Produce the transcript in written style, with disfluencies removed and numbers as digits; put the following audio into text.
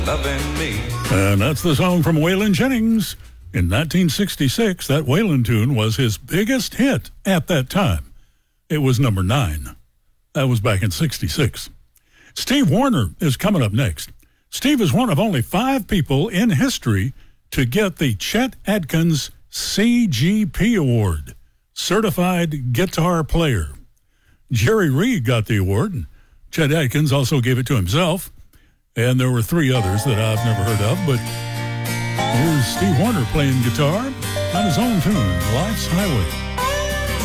loving me. And that's the song from Waylon Jennings. In 1966, that Waylon tune was his biggest hit at that time. It was number 9. That was back in 66. Steve Wariner is coming up next. Steve is one of only 5 people in history to get the Chet Atkins CGP Award, Certified Guitar Player. Jerry Reed got the award, and Chet Atkins also gave it to himself. And there were 3 others that I've never heard of, but here's Steve Wariner playing guitar on his own tune, Life's Highway.